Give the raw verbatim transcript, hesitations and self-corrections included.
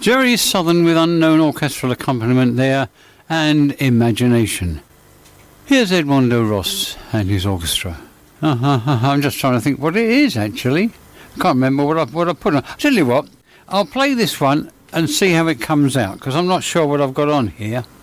Jerry Southern with unknown orchestral accompaniment there and Imagination. Here's Edmondo Ross and his orchestra. Uh-huh, I'm just trying to think what it is actually. I can't remember what I, what I put on. Tell you what, I'll play this one and see how it comes out because I'm not sure what I've got on here.